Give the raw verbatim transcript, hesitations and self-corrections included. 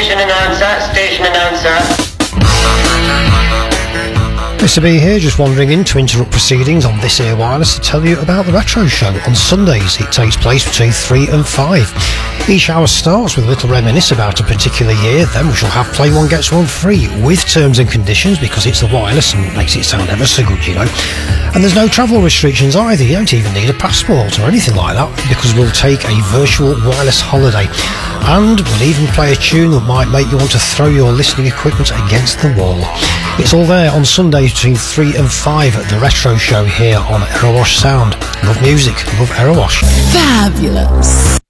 Station announcer, station announcer. Mister B here, just wandering in to interrupt proceedings on This Here Wireless to tell you about the Retro Show. On Sundays, it takes place between three and five. Each hour starts with a little reminisce about a particular year, then we shall have Play One Gets One free, with terms and conditions, because it's the wireless and it makes it sound ever so good, you know. And there's no travel restrictions either, you don't even need a passport or anything like that, because we'll take a virtual wireless holiday. And we'll even play a tune that might make you want to throw your listening equipment against the wall. It's all there on Sundays between three and five at the Retro Show here on Erewash Sound. Love music, love Erewash. Fabulous.